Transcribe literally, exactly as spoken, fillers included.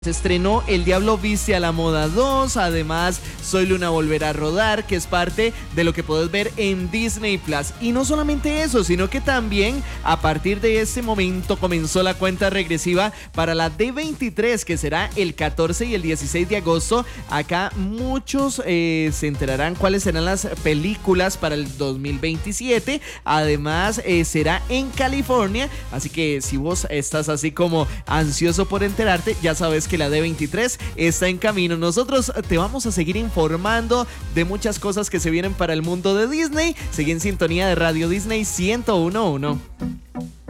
Se estrenó El Diablo Viste a la Moda dos, además Soy Luna volverá a rodar, que es parte de lo que puedes ver en Disney Plus. Y no solamente eso, sino que también a partir de este momento comenzó la cuenta regresiva para la D veintitrés, que será el catorce y el dieciséis de agosto. Acá muchos eh, se enterarán cuáles serán las películas para el dos mil veintisiete. Además eh, será en California, así que si vos estás así como ansioso por enterarte, ya sabes que que la D veintitrés está en camino. Nosotros te vamos a seguir informando de muchas cosas que se vienen para el mundo de Disney. Sigue en sintonía de Radio Disney ciento uno punto uno.